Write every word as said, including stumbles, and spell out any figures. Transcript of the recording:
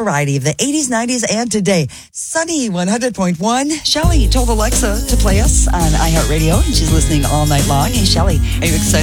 variety of the eighties, nineties, and today. Sunny one hundred point one. Shelly told Alexa to play us on iHeartRadio, and she's listening all night long. Hey, Shelly, are you excited